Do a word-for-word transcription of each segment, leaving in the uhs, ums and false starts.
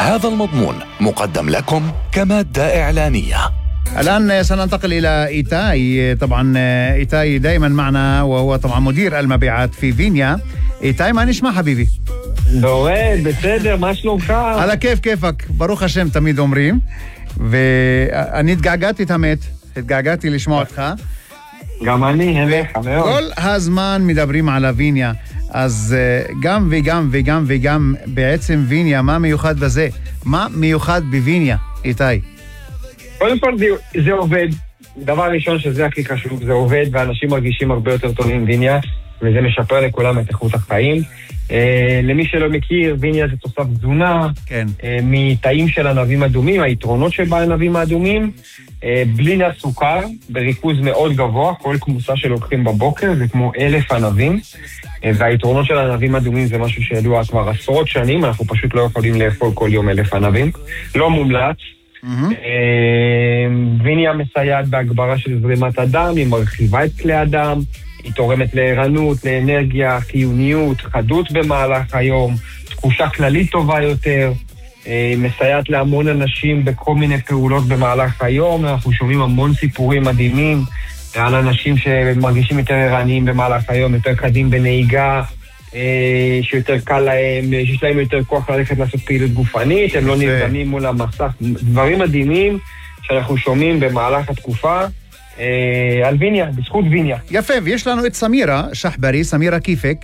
هذا المضمون مقدم لكم كمادة إعلانية. الآن سننتقل إلى إيتاي. طبعا إيتاي دائما معنا وهو طبعا مدير المبيعات في فينيا. إيتاي ما نسمع حبيبي؟ דורית, בסדר, מה שלומך? על הכיף כיפק, ברוך השם תמיד אומרים. ואני התגעגעתי את האמת, התגעגעתי לשמוע אותך. גם אני, אליך, מאוד. כל הזמן מדברים על הוויניה, אז גם וגם וגם וגם בעצם ויניה, מה מיוחד בזה? מה מיוחד בוויניה, איתי? קודם כל זה, זה עובד. דבר ראשון שזה הכי חשוב, זה עובד ואנשים מרגישים הרבה יותר טובים עם ויניה, וזה משפר לכולם את איכות החיים. אה, למי שלא מכיר, ויניה זה תוסף תזונה, כן. אה, מתאים של ענבים אדומים, היתרונות של הענבים האדומים, אה, בלי נס סוכר, בריכוז מאוד גבוה, כל כמוסה שלוקחים בבוקר, זה כמו אלף ענבים, אה, והיתרונות של ענבים אדומים זה משהו שידוע כבר עשרות שנים, אנחנו פשוט לא יכולים לאכול כל יום אלף ענבים, לא מומלץ. Mm-hmm. ויניה מסייעת בהגברה של זרימת הדם, היא מרחיבה את כלי הדם, היא תורמת לערנות, לאנרגיה, חיוניות, חדות במהלך היום, תחושה כללית טובה יותר, מסייעת להמון אנשים בכל מיני פעולות במהלך היום. אנחנו שומעים המון סיפורים מדהימים על אנשים שמרגישים יותר ערניים במהלך היום, יותר קדים בנהיגה, שיותר קל להם, שיש להם יותר כוח ללכת לעשות פעילות גופנית, הם לא נרדמים מול המסך, דברים מדהימים שאנחנו שומעים במהלך התקופה על ויניה, בזכות ויניה. יפה, ויש לנו את סמירה שחברי. סמירה كيفك؟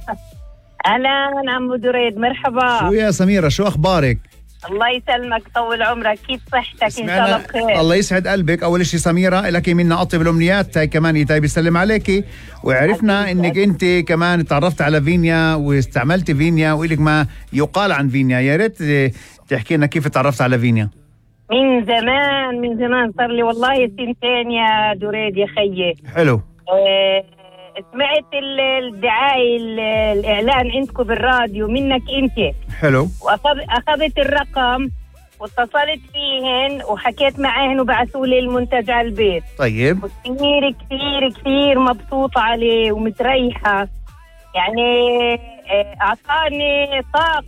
أهلا عمو دريد, مرحبا. شو يا سميرة, شو أخبارك؟ الله يسلمك, طول عمرك, كيف صحتك؟ إن شاء الله بخير. الله يسعد قلبك. أول شيء سميرة لك منا أطيب الأمنيات. تاي كمان إيتاي بيسلم عليكي، وعرفنا إنك أنت كمان تعرفت على فينيا واستعملت فينيا وإلك ما يقال عن فينيا. يا ريت تحكي لنا كيف تعرفت على فينيا. من زمان من زمان صار لي والله سنتين يا دريد يا خيي. حلو. اه سمعت الدعاية الإعلان عندكم بالراديو منك أنت. حلو. وأخذت الرقم واتصلت فيهن وحكيت معهن وبعثوا لي المنتج على البيت. طيب. كثير كثير كثير مبسوطة عليه ومتريحة، يعني أعطاني طاقة